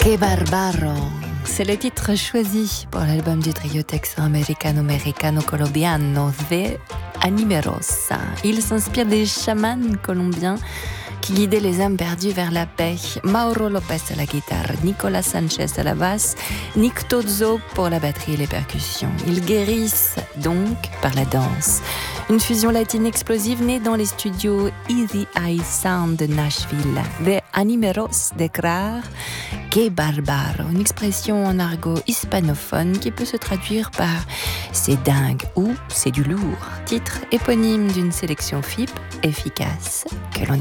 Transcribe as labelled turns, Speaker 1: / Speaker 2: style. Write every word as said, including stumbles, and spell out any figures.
Speaker 1: Que barbaro! C'est le titre choisi pour l'album du trio texano-americano-colombiano The Animeros. Il s'inspire des chamans colombiens qui guidaient les âmes perdues vers la paix. Mauro Lopez à la guitare, Nicolas Sanchez à la basse, Nick Tozzo pour la batterie et les percussions. Ils guérissent donc par la danse. Une fusion latine explosive née dans les studios Easy Eye Sound de Nashville. The Animeros déclare Que barbaro, une expression en argot hispanophone qui peut se traduire par c'est dingue ou c'est du lourd. Titre éponyme d'une sélection F I P efficace que l'on